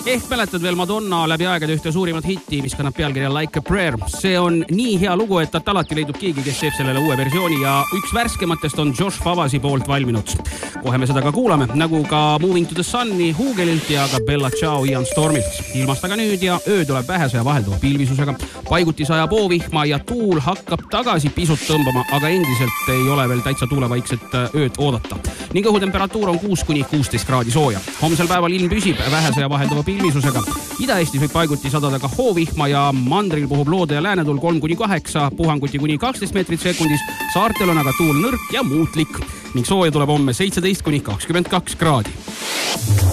Ehk mäletad veel Madonna läbi aegade ühte suurimat hitti, mis kannab pealkirja Like a Prayer. See on nii hea lugu, et alati leidub keegi, kes teeb sellele uue versiooni ja üks värskematest on Josh Favasi poolt valminud. Kohe me seda ka kuulame, nagu ka Moving to the Sun'i Huugelilt ja ka Bella Ciao Ian Stormilt. Ilmast aga nüüd ja öö tuleb vähese ja vahelduva pilvisusega. Paiguti sajab oovihma ja tuul hakkab tagasi pisut tõmbama, aga endiselt ei ole veel täitsa tuulevaikset ööd oodata. Ning õhutemperatuur on 6–16 kraadi sooja. Homsel päeval ilm püsib vähese ja vahelduva pilvisusega. Ida-Eestis võib paiguti sadada ka hoovihma ja mandril puhub loode ja läänetuul 3–8, puhanguti kuni 12 meetrit sekundis. Saartel on aga tuul nõrk ja muutlik ning sooja tuleb homme 17–22 kraadi.